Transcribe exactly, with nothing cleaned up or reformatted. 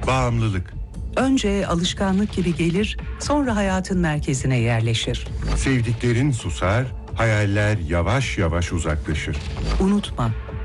Bağımlılık. Önce alışkanlık gibi gelir, sonra hayatın merkezine yerleşir. Sevdiklerin susar, hayaller yavaş yavaş uzaklaşır. Unutma,